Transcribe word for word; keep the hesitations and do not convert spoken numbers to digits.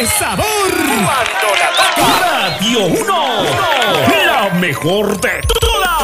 sabor. Cuando la toca Radio uno, la mejor de todo.